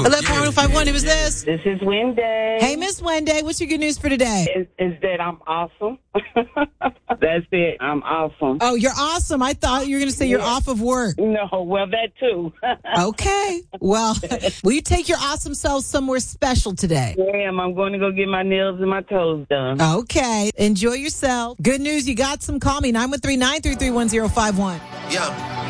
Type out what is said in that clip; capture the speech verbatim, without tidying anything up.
Hello, Power one oh five one. Who is this? This is Wendy. Hey, Miss Wendy. What's your good news for today? Is, is that I'm awesome. That's it. I'm awesome. Oh, you're awesome. I thought you were going to say you're Yeah. off of work. No, well, that too. Okay. Well, will you take your awesome self somewhere special today? Damn, I'm going to go get my nails and my toes done. Okay. Enjoy yourself. Good news. You got some. Call me nine one three, nine three three, one zero five one. Yeah.